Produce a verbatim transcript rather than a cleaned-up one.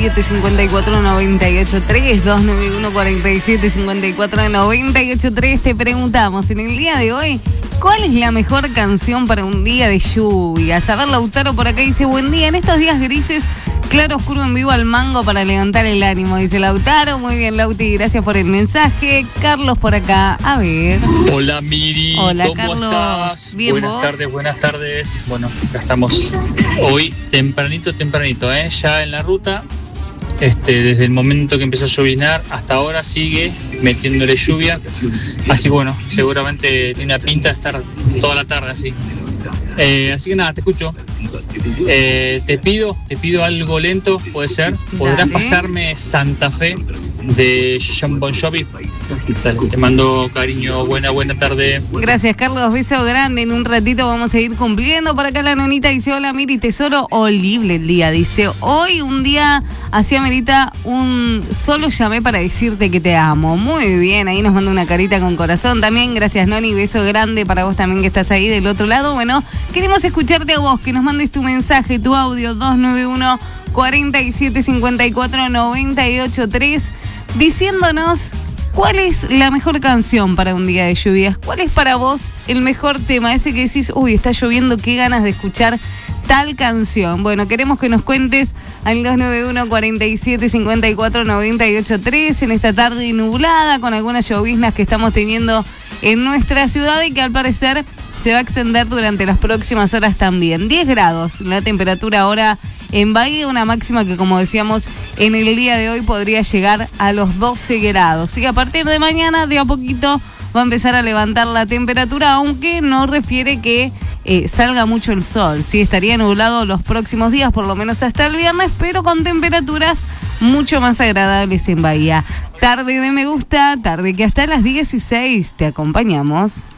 siete, cincuenta y cuatro, noventa y ocho tres, dos nueve uno, cuarenta y siete, cincuenta y cuatro, noventa y ocho tres. Te preguntamos en el día de hoy, ¿cuál es la mejor canción para un día de lluvia? A ver, Lautaro por acá dice, buen día, en estos días grises, claro oscuro en vivo al mango para levantar el ánimo, dice Lautaro. Muy bien, Lauti, gracias por el mensaje. Carlos por acá, a ver. Hola, Miri. Hola, ¿Cómo Carlos. estás? Bien, buenas ¿vos? tardes, buenas tardes. Bueno, acá estamos hoy tempranito, tempranito, ¿eh? Ya en la ruta. Este, desde el momento que empezó a lloviznar hasta ahora sigue metiéndole lluvia. Así que bueno, seguramente tiene una pinta de estar toda la tarde así. Eh, así que nada, te escucho. Eh, te pido, te pido algo lento, puede ser. ¿Podrás Dale. pasarme Santa Fe de Jon Bon Jovi? Dale, te mando cariño, buena, buena tarde. Gracias, Carlos, beso grande. En un ratito vamos a ir cumpliendo. Por acá la nonita dice, hola Miri, tesoro olible el día. Dice, hoy un día hacía Merita un solo llamé para decirte que te amo. Muy bien, ahí nos manda una carita con corazón también. Gracias, Noni, beso grande para vos también que estás ahí del otro lado. Bueno, queremos escucharte a vos, que nos mandes tu mensaje, tu audio, dos nueve uno, cuarenta y siete, cincuenta y cuatro, noventa y ocho tres, diciéndonos cuál es la mejor canción para un día de lluvias. ¿Cuál es para vos el mejor tema? Ese que decís, uy, está lloviendo, qué ganas de escuchar tal canción. Bueno, queremos que nos cuentes al dos nueve uno, cuarenta y siete, cincuenta y cuatro, noventa y ocho tres en esta tarde nublada con algunas lloviznas que estamos teniendo en nuestra ciudad y que al parecer se va a extender durante las próximas horas también. diez grados la temperatura ahora en Bahía, una máxima que, como decíamos, en el día de hoy podría llegar a los doce grados. Y a partir de mañana, de a poquito, va a empezar a levantar la temperatura, aunque no refiere que eh, salga mucho el sol. Sí, estaría nublado los próximos días, por lo menos hasta el viernes, pero con temperaturas mucho más agradables en Bahía. Tarde de me gusta, tarde que hasta las dieciséis te acompañamos.